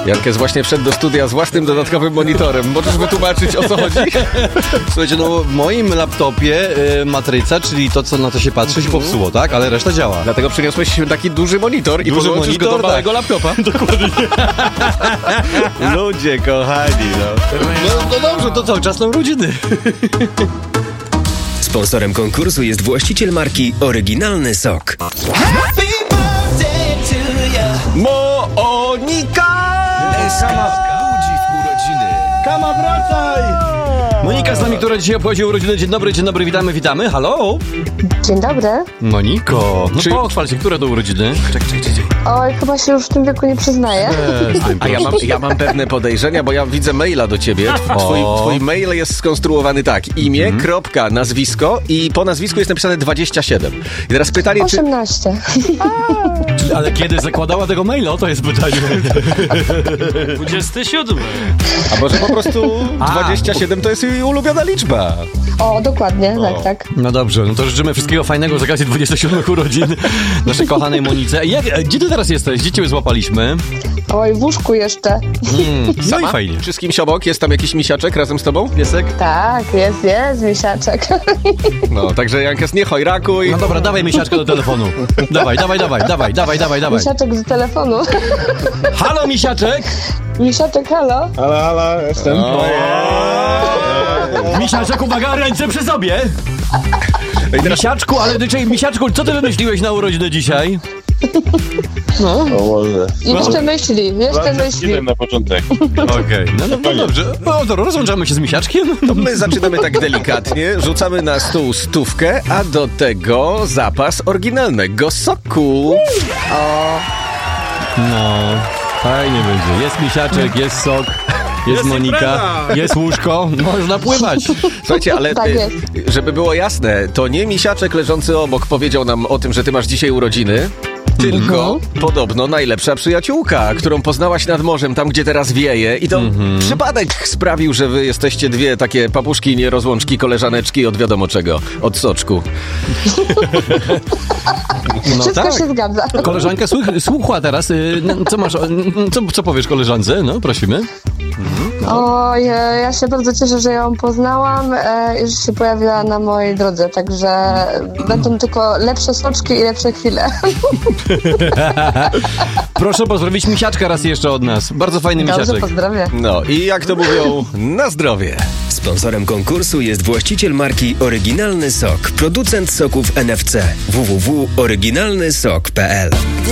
Jankes właśnie wszedł do studia z własnym dodatkowym monitorem. Możesz wytłumaczyć, o co chodzi? Słuchajcie, no w moim laptopie matryca, czyli to, co na to się patrzy, się popsuło, tak? Ale reszta działa. Dlatego przyniosłeś taki duży monitor i podłączysz go do małego laptopa. Dokładnie. Ludzie kochani, No dobrze, to cały czas są rodziny. Sponsorem konkursu jest właściciel marki Oryginalny Sok. Monika! Budzi w urodziny. Kama, wracaj! Monika z nami, która dzisiaj obchodzi urodziny. Dzień dobry, witamy. Halo? Dzień dobry. Moniko, no pochwal się, które to urodziny? Czekaj. Oj, chyba się już w tym wieku nie przyznaję. A ja mam pewne podejrzenia, bo ja widzę maila do ciebie. Twój mail jest skonstruowany tak. Imię, kropka, nazwisko i po nazwisku jest napisane 27. I teraz pytanie, 18. Ale kiedy zakładała tego maila? To jest pytanie. 27. A może po prostu 27 to jest jej ulubiona liczba. O, dokładnie, tak. No dobrze, no to życzymy wszystkiego fajnego z okazji 27 urodzin naszej kochanej Monice. Gdzie ty teraz jesteś? Gdzie cię złapaliśmy? Oj, w łóżku jeszcze. No i fajnie. Czy z kimś obok? Jest tam jakiś misiaczek razem z tobą? Piesek? Tak, jest, misiaczek. No, także Jankes, nie chojrakuj. No dobra, dawaj misiaczkę do telefonu. Dawaj. Misiaczek z telefonu. Halo, misiaczek! Misiaczek, halo? Halo, jestem. Misiaczek, uwaga, ręce przy sobie! Misiaczku, co ty wymyśliłeś na urodziny dzisiaj? No. O Boże. Jeszcze myśli. Na początek. Okej. No dobrze. No to rozłączamy się z misiaczkiem. To my zaczynamy tak delikatnie, rzucamy na stół 100, a do tego zapas oryginalnego soku. No, fajnie będzie. Jest misiaczek, jest sok. Jest Monika, jest łóżko, można pływać. Słuchajcie, ale Tak jest. żeby było jasne, to nie misiaczek leżący obok powiedział nam o tym, że ty masz dzisiaj urodziny, tylko podobno najlepsza przyjaciółka, którą poznałaś nad morzem, tam gdzie teraz wieje i to przypadek sprawił, że wy jesteście dwie takie papuszki, nierozłączki, koleżaneczki od wiadomo czego, od soczku. No Wszystko tak. się zgadza. Koleżanka słucha teraz. Co masz? Co powiesz koleżance? No, prosimy. Oj, ja się bardzo cieszę, że ją poznałam i że się pojawiła na mojej drodze, także będą tylko lepsze soczki i lepsze chwile. Proszę pozdrowić misiaczka raz jeszcze od nas. Bardzo fajny Dobrze, misiaczek. pozdrawiam. No i jak to mówią, na zdrowie. Sponsorem konkursu jest właściciel marki Oryginalny Sok, producent soków NFC. www.oryginalnysok.pl